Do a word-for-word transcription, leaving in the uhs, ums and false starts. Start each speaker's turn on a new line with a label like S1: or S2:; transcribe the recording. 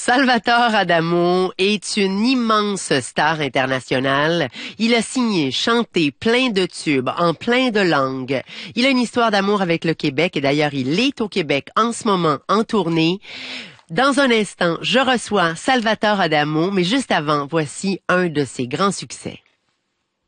S1: Salvatore Adamo est une immense star internationale. Il a signé, chanté plein de tubes en plein de langues. Il a une histoire d'amour avec le Québec et d'ailleurs il est au Québec en ce moment en tournée. Dans un instant, je reçois Salvatore Adamo, mais juste avant, voici un de ses grands succès.